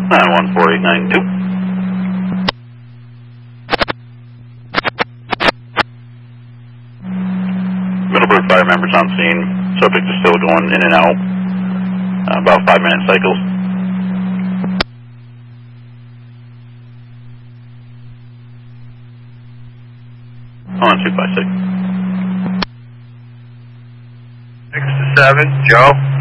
914-892. Middleburg fire members on scene. Subject is still going in and out. About 5-minute cycles. On 256. 6 to 7, Joe.